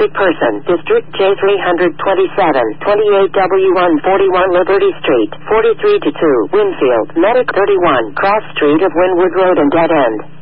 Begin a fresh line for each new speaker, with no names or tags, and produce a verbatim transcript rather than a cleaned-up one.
person, District J three twenty-seven, twenty-eight W one forty-one Liberty Street, forty-three to two, Winfield, Medic thirty-one, Cross Street of Wynwood Road and Dead End.